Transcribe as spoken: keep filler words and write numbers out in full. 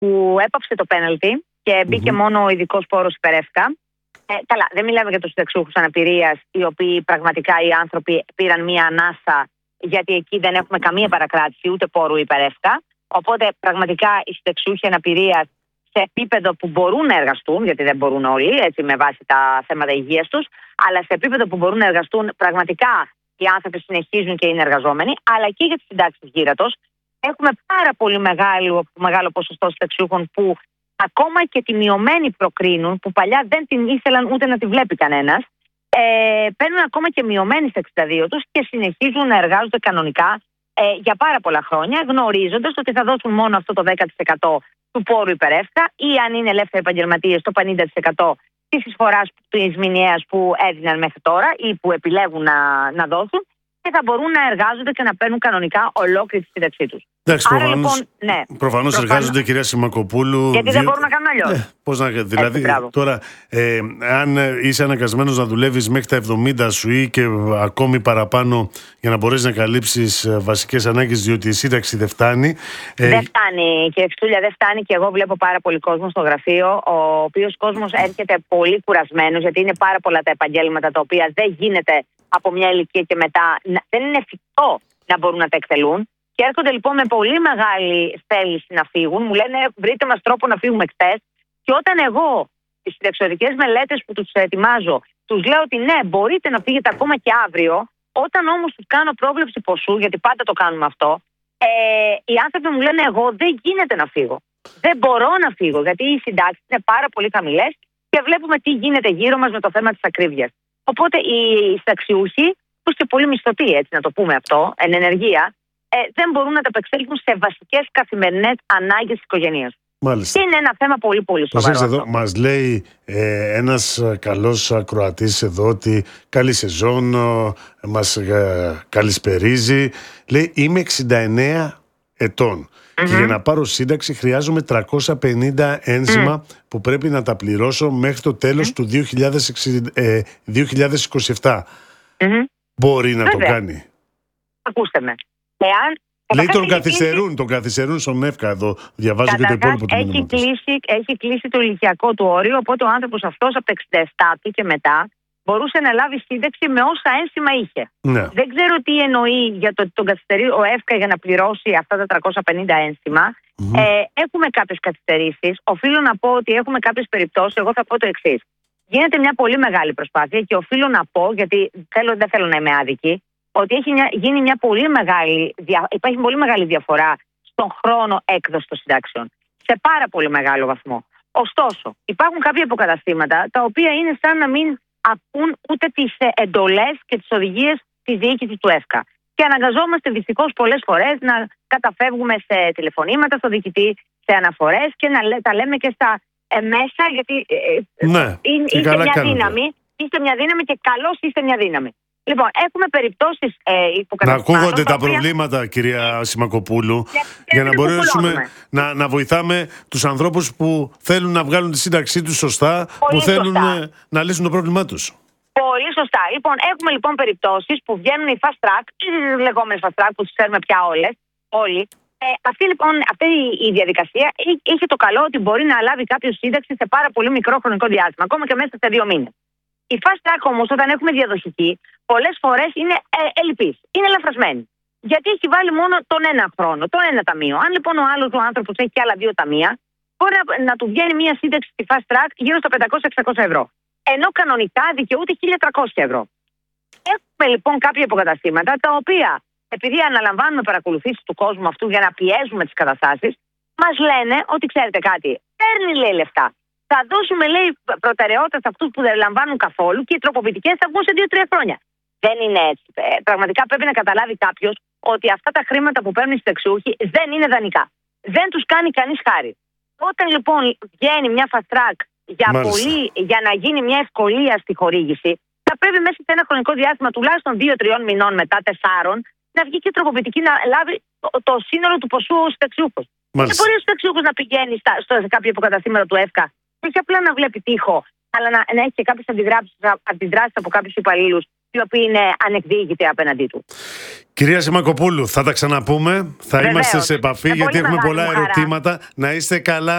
που έπαψε το πέναλτι και μπήκε mm-hmm. μόνο ο ειδικός πόρος υπερεύκα. Ε, καλά, δεν μιλάμε για τους συνταξιούχους αναπηρίας, οι οποίοι πραγματικά οι άνθρωποι πήραν μία ανάσα, γιατί εκεί δεν έχουμε καμία παρακράτηση ούτε πόρου υπερεύκα. Οπότε πραγματικά οι συνταξιούχοι αναπηρίας σε επίπεδο που μπορούν να εργαστούν, γιατί δεν μπορούν όλοι, έτσι με βάση τα θέματα υγείας τους, αλλά σε επίπεδο που μπορούν να εργαστούν, πραγματικά οι άνθρωποι συνεχίζουν και είναι εργαζόμενοι, αλλά και για τις συντάξεις γύρατος. Έχουμε πάρα πολύ μεγάλο, μεγάλο ποσοστό συνταξιούχων που ακόμα και τη μειωμένη προκρίνουν, που παλιά δεν την ήθελαν ούτε να τη βλέπει κανένας, ε, παίρνουν ακόμα και μειωμένη στα εξήντα δύο τους και συνεχίζουν να εργάζονται κανονικά ε, για πάρα πολλά χρόνια, γνωρίζοντας ότι θα δώσουν μόνο αυτό το δέκα τοις εκατό του πόρου υπερεύκα ή αν είναι ελεύθεροι επαγγελματίες το πενήντα τοις εκατό της εισφοράς της μηνιαίας που έδιναν μέχρι τώρα ή που επιλέγουν να, να δώσουν, και θα μπορούν να εργάζονται και να παίρνουν κανονικά ολόκληρη τη σύνταξή τους. Εντάξει, προφανώς, λοιπόν, ναι, προφανώς εργάζονται, κυρία Σιμακοπούλου. Γιατί διότι... δεν μπορούν να κάνουν αλλιώς. Ε, πώς να, δηλαδή, Έτσι, τώρα, ε, αν είσαι αναγκασμένος να δουλεύεις μέχρι τα εβδομήντα σου ή και ακόμη παραπάνω για να μπορέσεις να καλύψεις βασικές ανάγκες, διότι η σύνταξη δεν φτάνει. Ε... Δεν φτάνει, και Ευστούλια, δεν φτάνει, και εγώ βλέπω πάρα πολύ κόσμο στο γραφείο, ο οποίος κόσμος έρχεται πολύ κουρασμένος, γιατί είναι πάρα πολλά τα επαγγέλματα τα οποία δεν γίνεται από μια ηλικία και μετά, δεν είναι εφικτό να μπορούν να τα εκτελούν. Και έρχονται λοιπόν με πολύ μεγάλη θέληση να φύγουν. Μου λένε, βρείτε μας τρόπο να φύγουμε χτες. Και όταν εγώ τις συνταξιοδοτικές μελέτες που τους ετοιμάζω, τους λέω ότι ναι, μπορείτε να φύγετε ακόμα και αύριο, όταν όμως τους κάνω πρόβλεψη ποσού, γιατί πάντα το κάνουμε αυτό, ε, οι άνθρωποι μου λένε, εγώ δεν γίνεται να φύγω. Δεν μπορώ να φύγω, γιατί οι συντάξεις είναι πάρα πολύ χαμηλές και βλέπουμε τι γίνεται γύρω μας με το θέμα της ακρίβειας. Οπότε οι συνταξιούχοι, που και πολύ μισθωτοί, έτσι να το πούμε αυτό, εν ενεργεία, ε, δεν μπορούν να τα απεξέλθουν σε βασικές καθημερινές ανάγκες της οικογένειας. Μάλιστα. Και είναι ένα θέμα πολύ πολύ σοβαρό. Εδώ μας λέει ε, ένας καλός ακροατής εδώ ότι καλή σεζόν, ε, μας ε, καλησπερίζει. Λέει, είμαι εξήντα εννέα ετών. Mm-hmm. Και για να πάρω σύνταξη χρειάζομαι τριακόσια πενήντα ένζημα mm. που πρέπει να τα πληρώσω μέχρι το τέλος mm. του δύο χιλιάδες είκοσι επτά. Mm-hmm. Μπορεί να Βέβαια. το κάνει? Ακούστε με. Εάν... Λέει τον καθυστερούν, κλείσει... τον καθυστερούν στον ΕΦΚΑ εδώ. Διαβάζω και το υπόλοιπο του έχει κλείσει, έχει κλείσει το ηλικιακό του όριο, οπότε ο άνθρωπος αυτός από τα εξήντα επτά του και μετά μπορούσε να λάβει σύνταξη με όσα ένσημα είχε. Ναι. Δεν ξέρω τι εννοεί για το, τον καθυστερεί ο ΕΦΚΑ για να πληρώσει αυτά τα τριακόσια πενήντα ένσημα. Mm-hmm. Ε, έχουμε κάποιες καθυστερήσεις. Οφείλω να πω ότι έχουμε κάποιες περιπτώσεις. Εγώ θα πω το εξής. Γίνεται μια πολύ μεγάλη προσπάθεια και οφείλω να πω, γιατί θέλω, δεν θέλω να είμαι άδικη, ότι έχει μια, γίνει μια πολύ μεγάλη, υπάρχει πολύ μεγάλη διαφορά στον χρόνο έκδοση των συντάξεων. Σε πάρα πολύ μεγάλο βαθμό. Ωστόσο, υπάρχουν κάποια υποκαταστήματα τα οποία είναι σαν να μην ακούν ούτε τις εντολές και τις οδηγίες της διοίκησης του ΕΦΚΑ. Και αναγκαζόμαστε δυστυχώς πολλές φορές να καταφεύγουμε σε τηλεφωνήματα στο διοικητή, σε αναφορές και να τα λέμε και στα ε, μέσα, γιατί ε, ναι, είναι, είστε μια κάνετε. δύναμη, είστε μια δύναμη και καλώς είστε μια δύναμη. Λοιπόν, έχουμε περιπτώσεις ε, υποκαταστημάτων. Να ακούγονται τα, τα οποία... προβλήματα, κυρία Σιμακοπούλου, για, για να μπορέσουμε να, να βοηθάμε τους ανθρώπους που θέλουν να βγάλουν τη σύνταξή τους σωστά, Πολύ που θέλουν σωστά. να λύσουν το πρόβλημά τους. Πολύ σωστά. Λοιπόν, έχουμε λοιπόν περιπτώσεις που βγαίνουν οι fast track, οι λεγόμενες fast track που τις ξέρουμε πια όλες, όλοι. Ε, αυτή λοιπόν αυτή η, η διαδικασία είχε το καλό ότι μπορεί να λάβει κάποιο σύνταξη σε πάρα πολύ μικρό χρονικό διάστημα, ακόμα και μέσα σε δύο μήνες. Η fast track όμως, όταν έχουμε διαδοχική, πολλές φορές είναι ε, ελλειπής, είναι ελαφρασμένη. Γιατί έχει βάλει μόνο τον ένα χρόνο, το ένα ταμείο. Αν λοιπόν ο άλλος ο άνθρωπος έχει και άλλα δύο ταμεία, μπορεί να, να του βγαίνει μια σύνταξη στη fast track γύρω στα πεντακόσια με εξακόσια ευρώ. Ενώ κανονικά δικαιούται χίλια τριακόσια ευρώ. Έχουμε λοιπόν κάποια υποκαταστήματα τα οποία, επειδή αναλαμβάνουμε παρακολουθήσεις του κόσμου αυτού για να πιέζουμε τις καταστάσεις, μας λένε ότι ξέρετε κάτι, παίρνει λέει λεφτά. Θα δώσουμε λέει προτεραιότητα σε αυτούς που δεν λαμβάνουν καθόλου και οι τροποποιητικές θα βγουν σε δύο τρία χρόνια. Δεν είναι έτσι. Ε, πραγματικά πρέπει να καταλάβει κάποιος ότι αυτά τα χρήματα που παίρνουν οι συνταξιούχοι δεν είναι δανεικά. Δεν τους κάνει κανείς χάρη. Όταν λοιπόν βγαίνει μια fast track για, πολύ, για να γίνει μια ευκολία στη χορήγηση, θα πρέπει μέσα σε ένα χρονικό διάστημα τουλάχιστον δύο τριών μηνών μετά, τεσσάρων, να βγει και η τροποποιητική να λάβει το, το σύνολο του ποσού ο συνταξιούχος. Δεν μπορεί ο συνταξιούχος να πηγαίνει στα, στο, σε κάποια υποκαταστήματα του ΕΦΚΑ και όχι απλά να βλέπει τείχο, αλλά να, να έχει και κάποιες αντιδράσεις από κάποιους υπαλλήλους οι οποίοι είναι ανεκδίκητοι απέναντί του. Κυρία Σιμακοπούλου, θα τα ξαναπούμε. Θα Βεβαίως. είμαστε σε επαφή, Με γιατί πολύ έχουμε μεγάλη πολλά μου χαρά. ερωτήματα. Να είστε καλά.